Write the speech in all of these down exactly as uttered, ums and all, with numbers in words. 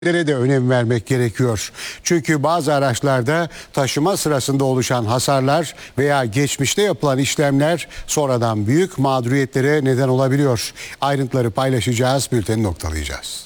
de önem vermek gerekiyor. Çünkü bazı araçlarda taşıma sırasında oluşan hasarlar veya geçmişte yapılan işlemler sonradan büyük mağduriyetlere neden olabiliyor. Ayrıntıları paylaşacağız, bülteni noktalayacağız.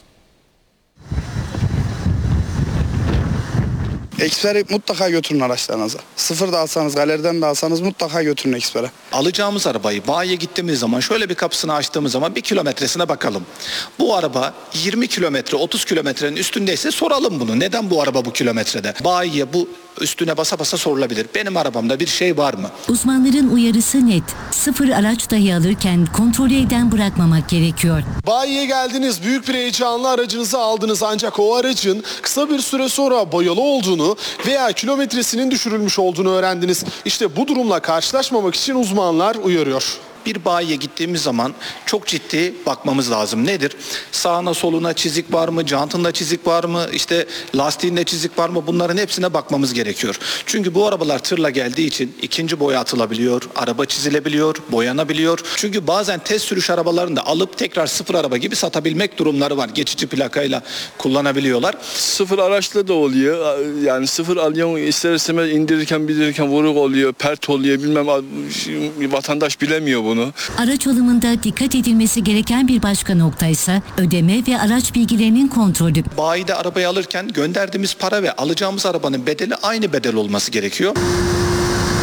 Ekspere mutlaka götürün araçlarınızı. Sıfır da alsanız, galeriden de alsanız mutlaka götürün ekspere. Alacağımız arabayı bayiye gittiğimiz zaman şöyle bir kapısını açtığımız zaman bir kilometresine bakalım. Bu araba yirmi kilometre, otuz kilometrenin üstündeyse soralım bunu. Neden bu araba bu kilometrede? Bayiye bu üstüne basa basa sorulabilir. Benim arabamda bir şey var mı? Uzmanların uyarısı net. Sıfır araç dahi alırken kontrolü elden bırakmamak gerekiyor. Bayiye geldiniz, büyük bir heyecanla aracınızı aldınız ancak o aracın kısa bir süre sonra boyalı olduğunu veya kilometresinin düşürülmüş olduğunu öğrendiniz. İşte bu durumla karşılaşmamak için uzmanlar uyarıyor. Bir bayiye gittiğimiz zaman çok ciddi bakmamız lazım. Nedir? Sağına soluna çizik var mı? Jantında çizik var mı? İşte lastiğinde çizik var mı? Bunların hepsine bakmamız gerekiyor. Çünkü bu arabalar tırla geldiği için ikinci boya atılabiliyor, araba çizilebiliyor, boyanabiliyor. Çünkü bazen test sürüş arabalarını da alıp tekrar sıfır araba gibi satabilmek durumları var. Geçici plakayla kullanabiliyorlar. Sıfır araçla da oluyor. Yani sıfır alıyorsun, ister istemez indirirken bildirirken vuruk oluyor, pert oluyor, bilmem, vatandaş bilemiyor bunu. Araç alımında dikkat edilmesi gereken bir başka nokta ise ödeme ve araç bilgilerinin kontrolü. Bayide arabayı alırken gönderdiğimiz para ve alacağımız arabanın bedeli aynı bedel olması gerekiyor.